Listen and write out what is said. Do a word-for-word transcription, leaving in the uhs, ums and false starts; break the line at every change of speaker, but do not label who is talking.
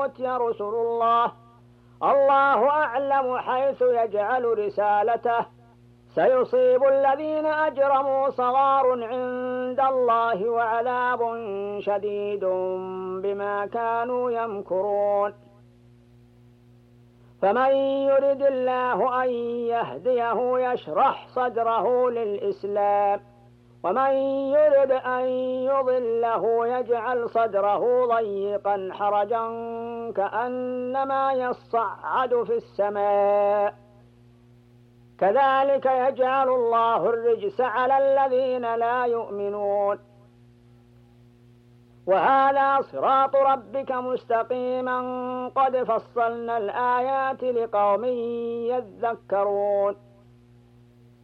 أوتي رسل الله الله أعلم حيث يجعل رسالته سيصيب الذين أجرموا صغار عند الله وعذاب شديد بما كانوا يمكرون. فمن يرد الله أن يهديه يشرح صدره للإسلام ومن يرد أن يضله يجعل صدره ضيقا حرجا كأنما يصعد في السماء كذلك يجعل الله الرجس على الذين لا يؤمنون. وهذا صراط ربك مستقيما قد فصلنا الآيات لقوم يذكرون.